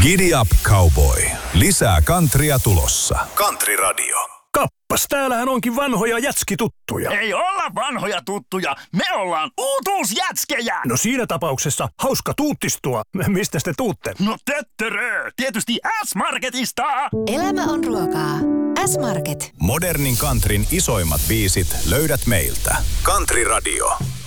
Giddy up, cowboy. Lisää countrya tulossa. Country Radio. Kappas, täällähän onkin vanhoja jätskituttuja. Ei olla vanhoja tuttuja, me ollaan uutuusjätskejä. No siinä tapauksessa hauska tuuttistua. Mistä te tuutte? No töttörö, tietysti S-Marketista. Elämä on ruokaa. S-Market. Modernin countryn isoimmat biisit löydät meiltä. Country Radio.